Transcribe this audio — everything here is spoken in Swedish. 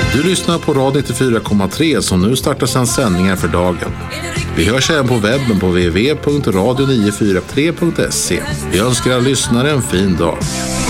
Du lyssnar på Radio 94,3 som nu startar sina sändningar för dagen. Vi hörs även på webben på www.radio943.se. Vi önskar lyssnare en fin dag.